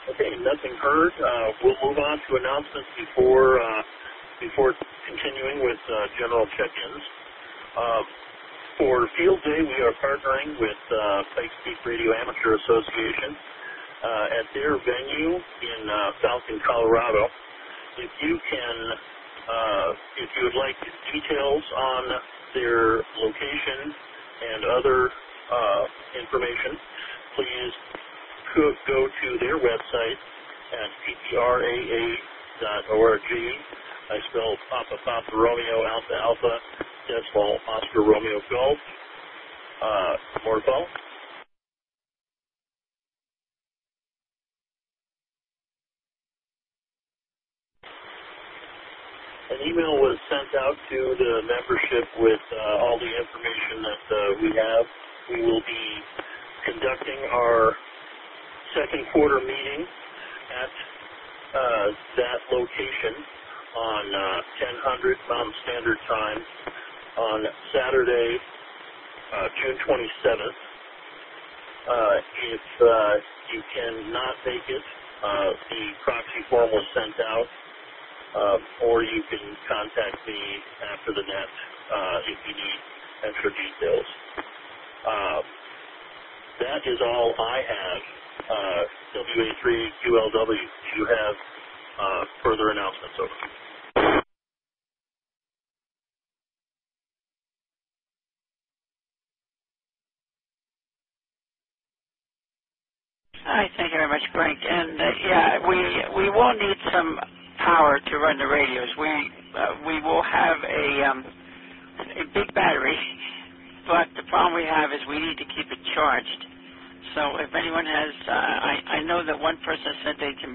Okay, nothing heard. We'll move on to announcements before continuing with general check-ins. For Field Day, we are partnering with Pikes Peak Radio Amateur Association at their venue in Falcon, Colorado. If you would like details on their location and other information, please go to their website at ptraa.org. I spell Papa Papa Romeo Alpha Alpha Decimal Oscar Romeo Golf Morpho. An email was sent out to the membership with all the information that we have. We will be conducting our second quarter meeting at that location on 1000 Mountain Standard Time on Saturday, June 27th. If you cannot make it, the proxy form was sent out, or you can contact me after the net if you need extra details. That is all I have. WA3QLW, do you have further announcements over? All right, thank you very much, Frank. And yeah, we will need some power to run the radios. We will have a big battery, but the problem we have is we need to keep it charged. So if anyone has, I know that one person said they can